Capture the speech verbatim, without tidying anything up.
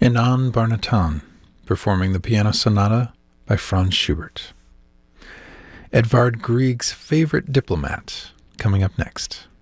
and Anne Barnaton, performing the Piano Sonata by Franz Schubert. Edvard Grieg's Favorite Diplomat, coming up next.